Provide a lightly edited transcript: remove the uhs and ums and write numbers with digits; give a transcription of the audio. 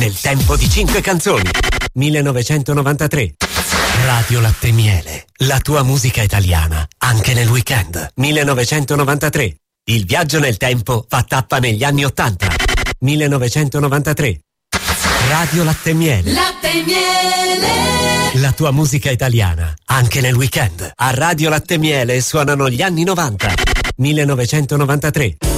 Nel tempo di 5 canzoni. 1993. Radio Latte Miele, la tua musica italiana, anche nel weekend. 1993. Il viaggio nel tempo fa tappa negli anni 80. 1993. Radio Latte Miele. Latte Miele. La tua musica italiana, anche nel weekend. A Radio Latte Miele suonano gli anni 90. 1993.